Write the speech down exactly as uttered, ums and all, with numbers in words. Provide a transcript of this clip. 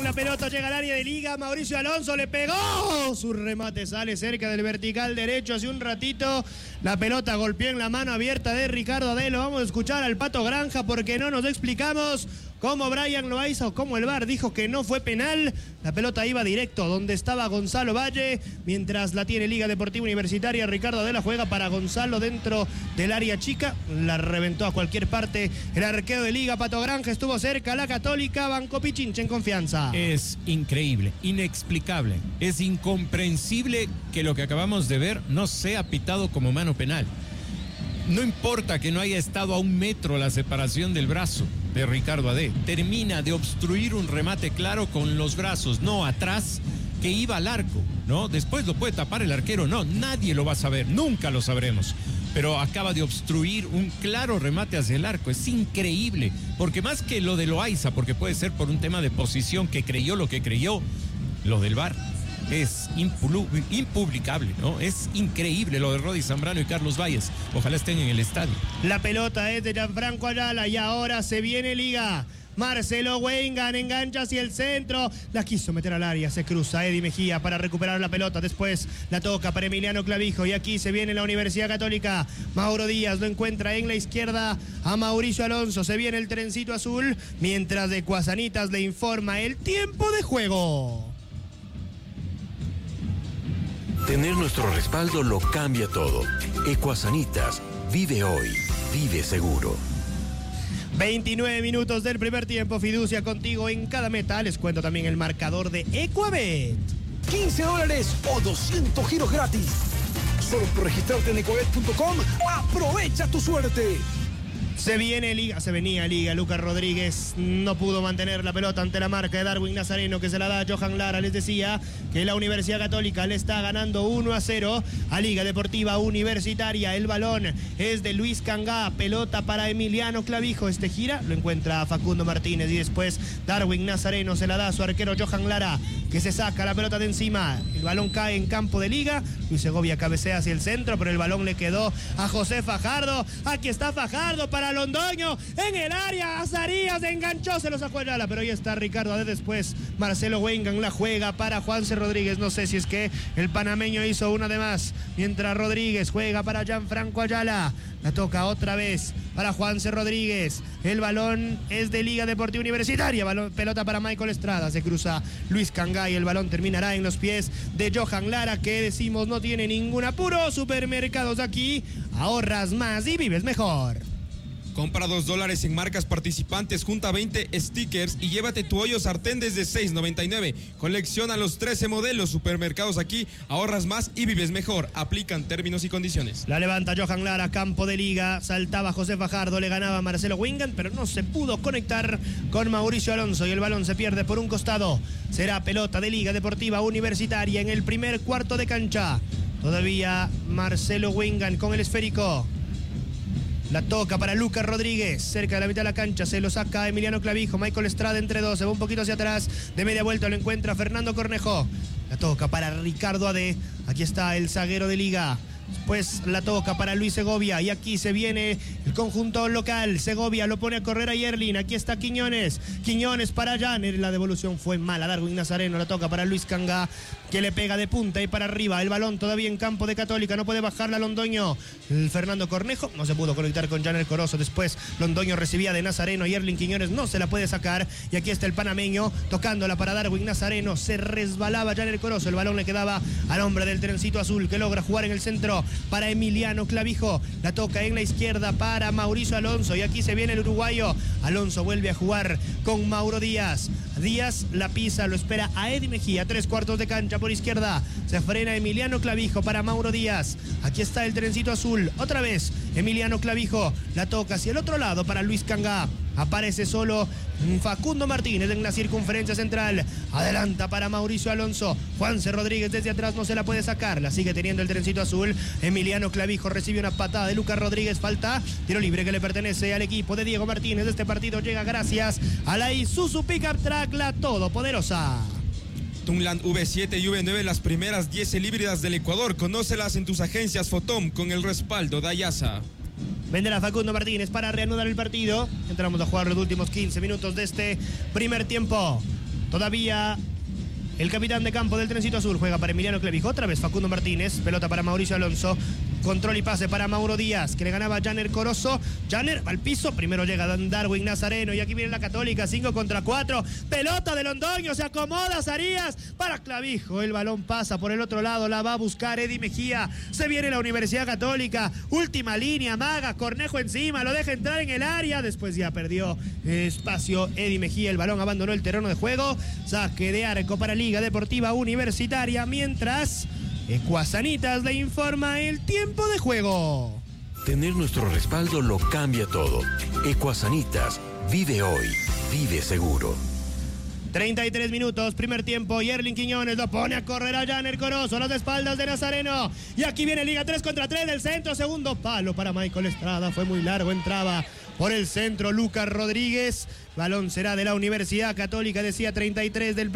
la pelota llega al área de Liga, Mauricio Alonso le pegó, su remate sale cerca del vertical derecho. Hace un ratito la pelota golpeó en la mano abierta de Ricardo Adelo. Vamos a escuchar al Pato Granja porque no nos explicamos cómo Brian Loaiza o cómo el V A R dijo que no fue penal. La pelota iba directo donde estaba Gonzalo Valle, mientras la tiene Liga Deportiva Universitaria. Ricardo Adela juega para Gonzalo dentro del área chica, la reventó a cualquier parte el arquero de Liga. Pato Granja estuvo cerca, la Católica bancó Pichincha en confianza. Es increíble, inexplicable, es incomprensible que lo que acabamos de ver no sea pitado como mano penal. No importa que no haya estado a un metro la separación del brazo de Ricardo Adé, termina de obstruir un remate claro con los brazos, no atrás, que iba al arco, ¿no? Después lo puede tapar el arquero, no, nadie lo va a saber, nunca lo sabremos, pero acaba de obstruir un claro remate hacia el arco. Es increíble, porque más que lo de Loaiza, porque puede ser por un tema de posición que creyó lo que creyó, lo del V A R es impublicable, ¿no? Es increíble lo de Rodi Zambrano y Carlos Valles. Ojalá estén en el estadio. La pelota es de Gianfranco Ayala y ahora se viene Liga. Marcelo Wengan engancha hacia el centro, la quiso meter al área, se cruza Eddie Mejía para recuperar la pelota, después la toca para Emiliano Clavijo y aquí se viene la Universidad Católica. Mauro Díaz lo encuentra en la izquierda a Mauricio Alonso, se viene el trencito azul, mientras de Cuasanitas le informa el tiempo de juego. Tener nuestro respaldo lo cambia todo. Ecuasanitas, vive hoy, vive seguro. veintinueve minutos del primer tiempo, fiducia contigo en cada meta. Les cuento también el marcador de Ecuabet. quince dólares o doscientos giros gratis. Solo por registrarte en ecuabet punto com, aprovecha tu suerte. Se viene Liga, se venía Liga, Lucas Rodríguez no pudo mantener la pelota ante la marca de Darwin Nazareno que se la da a Johan Lara. Les decía que la Universidad Católica le está ganando uno a cero a Liga Deportiva Universitaria. El balón es de Luis Cangá, pelota para Emiliano Clavijo, este gira, lo encuentra Facundo Martínez y después Darwin Nazareno se la da a su arquero Johan Lara que se saca la pelota de encima. El balón cae en campo de Liga, Luis Segovia cabecea hacia el centro, pero el balón le quedó a José Fajardo. Aquí está Fajardo para Londoño en el área, Azarías enganchó, se lo sacó Ayala, pero ahí está Ricardo Adé. Después Marcelo Wengan la juega para Juanse Rodríguez, no sé si es que el panameño hizo una de más, mientras Rodríguez juega para Gianfranco Ayala, la toca otra vez para Juanse Rodríguez, el balón es de Liga Deportiva Universitaria, balón, pelota para Michael Estrada, se cruza Luis Cangá y el balón terminará en los pies de Johan Lara, que decimos no tiene ningún apuro. Supermercados aquí, ahorras más y vives mejor. Compra dos dólares en marcas participantes, junta veinte stickers y llévate tu hoyo sartén desde seis noventa y nueve. Colecciona los trece modelos. Supermercados aquí, ahorras más y vives mejor. Aplican términos y condiciones. La levanta Johan Lara, campo de Liga. Saltaba José Fajardo, le ganaba Marcelo Wengan, pero no se pudo conectar con Mauricio Alonso y el balón se pierde por un costado. Será pelota de Liga Deportiva Universitaria en el primer cuarto de cancha. Todavía Marcelo Wengan con el esférico. La toca para Lucas Rodríguez, cerca de la mitad de la cancha, se lo saca Emiliano Clavijo, Michael Estrada entre dos, se va un poquito hacia atrás, de media vuelta lo encuentra Fernando Cornejo, la toca para Ricardo Adé, aquí está el zaguero de Liga, después la toca para Luis Segovia y aquí se viene el conjunto local. Segovia lo pone a correr a Yerlin, aquí está Quiñones, Quiñones para Janer, la devolución fue mala, Darwin Nazareno la toca para Luis Cangá, que le pega de punta y para arriba, el balón todavía en campo de Católica, no puede bajarla Londoño, el Fernando Cornejo no se pudo conectar con Janer Corozo, después Londoño recibía de Nazareno, Yerlin Quiñones no se la puede sacar y aquí está el panameño tocándola para Darwin Nazareno, se resbalaba Janer Corozo, el balón le quedaba al hombre del trencito azul que logra jugar en el centro para Emiliano Clavijo, la toca en la izquierda para Mauricio Alonso y aquí se viene el uruguayo, Alonso vuelve a jugar con Mauro Díaz, Díaz la pisa, lo espera a Eddie Mejía, tres cuartos de cancha por izquierda, se frena Emiliano Clavijo para Mauro Díaz, aquí está el trencito azul, otra vez Emiliano Clavijo, la toca hacia el otro lado para Luis Cangá, aparece solo Facundo Martínez en la circunferencia central, adelanta para Mauricio Alonso, Juanse Rodríguez desde atrás no se la puede sacar, la sigue teniendo el trencito azul, Emiliano Clavijo recibe una patada de Lucas Rodríguez, falta, tiro libre que le pertenece al equipo de Diego Martínez. Este partido llega gracias a la Isuzu Pickup Track, la todopoderosa. Tunland V siete y V nueve, las primeras diésel híbridas del Ecuador, conócelas en tus agencias Fotom con el respaldo de Ayasa. Vendrá Facundo Martínez para reanudar el partido. Entramos a jugar los últimos quince minutos de este primer tiempo. Todavía el capitán de campo del Trencito Azul juega para Emiliano Clevijo. Otra vez Facundo Martínez. Pelota para Mauricio Alonso. Control y pase para Mauro Díaz, que le ganaba a Janer Corozo. Janer al piso. Primero llega Darwin Nazareno. Y aquí viene la Católica. cinco contra cuatro. Pelota de Londoño. Se acomoda Zarías para Clavijo. El balón pasa por el otro lado. La va a buscar Eddie Mejía. Se viene la Universidad Católica. Última línea. Maga. Cornejo encima. Lo deja entrar en el área. Después ya perdió espacio Eddie Mejía. El balón abandonó el terreno de juego. Saque de arco para Liga Deportiva Universitaria. Mientras Ecuasanitas le informa el tiempo de juego. Tener nuestro respaldo lo cambia todo. Ecuasanitas, vive hoy, vive seguro. treinta y tres minutos, primer tiempo, y Erling Quiñones lo pone a correr a Janer Corozo a las espaldas de Nazareno. Y aquí viene Liga tres contra tres del centro, segundo palo para Michael Estrada, fue muy largo, entraba por el centro Lucas Rodríguez. Balón será de la Universidad Católica, decía treinta y tres del